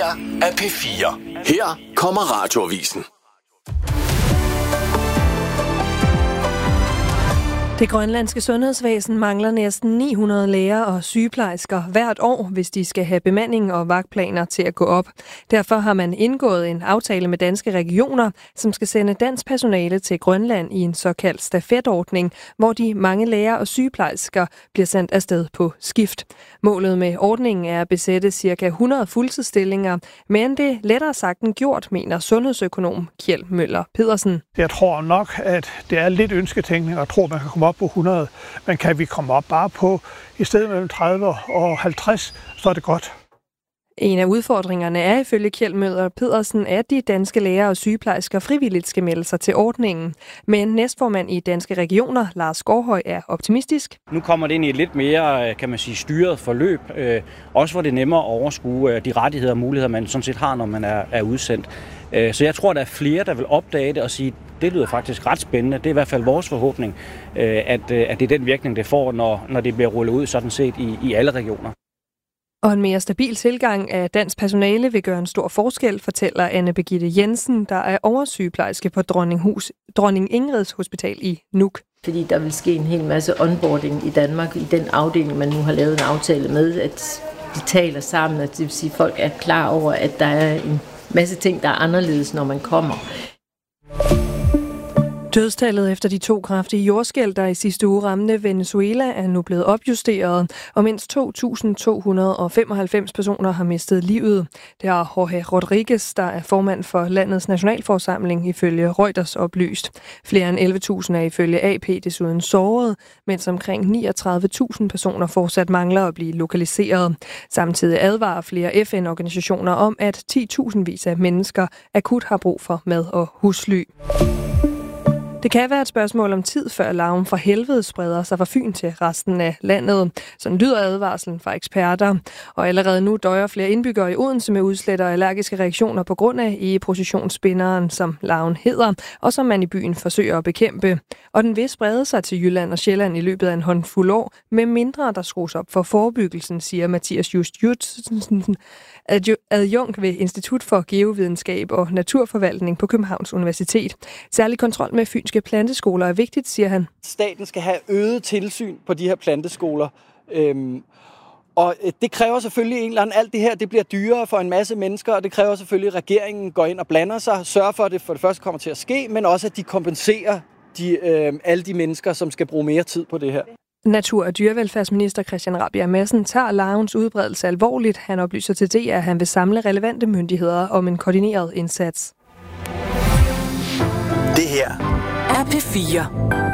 her er P4. Her kommer Radioavisen. Det grønlandske sundhedsvæsen mangler næsten 900 læger og sygeplejersker hvert år, hvis de skal have bemanding og vagtplaner til at gå op. Derfor har man indgået en aftale med Danske Regioner, som skal sende dansk personale til Grønland i en såkaldt stafetordning, hvor de mange læger og sygeplejersker bliver sendt afsted på skift. Målet med ordningen er at besætte ca. 100 fuldtidsstillinger, men det er lettere sagt end gjort, mener sundhedsøkonom Kjeld Møller Pedersen. Jeg tror nok, at det er lidt ønsketænkning og tror, man kan komme op på 100. Men kan vi komme op bare på i stedet mellem 30 og 50, så er det godt. En af udfordringerne er ifølge Kjeld Møller Pedersen, at de danske læger og sygeplejersker frivilligt skal melde sig til ordningen. Men næstformand i Danske Regioner, Lars Gårdhøj, er optimistisk. Nu kommer det ind i et lidt mere, kan man sige, styret forløb. Også hvor det er nemmere at overskue de rettigheder og muligheder, man sådan set har, når man er udsendt. Så jeg tror, der er flere, der vil opdage det og sige, det lyder faktisk ret spændende. Det er i hvert fald vores forhåbning, at det er den virkning, det får, når det bliver rullet ud sådan set i alle regioner. Og en mere stabil tilgang af dansk personale vil gøre en stor forskel, fortæller Anne Birgitte Jensen, der er oversygeplejerske på Dronning Ingrids Hospital i Nuuk. Fordi der vil ske en hel masse onboarding i Danmark, i den afdeling, man nu har lavet en aftale med, at de taler sammen, og det vil sige, at folk er klar over, at der er en masse ting, der er anderledes, når man kommer. Dødstallet efter de 2 kraftige jordskælv, der i sidste uge ramte Venezuela, er nu blevet opjusteret, og mindst 2.295 personer har mistet livet. Det har Jorge Rodriguez, der er formand for landets nationalforsamling, ifølge Reuters oplyst. Flere end 11.000 er ifølge AP desuden såret, mens omkring 39.000 personer fortsat mangler at blive lokaliseret. Samtidig advarer flere FN-organisationer om, at 10.000vis af mennesker akut har brug for mad og husly. Det kan være et spørgsmål om tid, før larven fra helvede spreder sig fra Fyn til resten af landet. Sådan lyder advarslen fra eksperter. Og allerede nu døjer flere indbyggere i Odense med udslæt og allergiske reaktioner på grund af egepositionsspinderen, som larven hedder, og som man i byen forsøger at bekæmpe. Og den vil sprede sig til Jylland og Sjælland i løbet af en håndfuld år, med mindre der skrues op for forebyggelsen, siger Mathias Just adjunkt ved Institut for Geovidenskab og Naturforvaltning på Københavns Universitet. Særlig kontrol med fynske planteskoler er vigtigt, siger han. Staten skal have øget tilsyn på de her planteskoler. Og det kræver selvfølgelig en eller anden, alt det her, det bliver dyrere for en masse mennesker, og det kræver selvfølgelig, at regeringen går ind og blander sig, sørger for, at det for det første kommer til at ske, men også, at de kompenserer alle de mennesker, som skal bruge mere tid på det her. Natur- og dyrevelfærdsminister Christian Rabjerg Madsen tager larvens udbredelse alvorligt. Han oplyser til DR, at han vil samle relevante myndigheder om en koordineret indsats. Det her er P4.